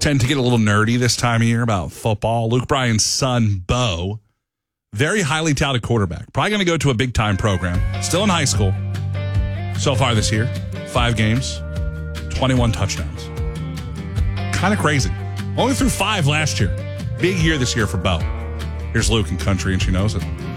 tend to get a little nerdy this time of year about football. Luke Bryan's son, Bo, very highly touted quarterback. Probably going to go to a big-time program. Still in high school. So far this year, 5 games, 21 touchdowns. Kind of crazy. Only threw 5 last year. Big year this year for Bo. Here's Luke in country, and she knows it.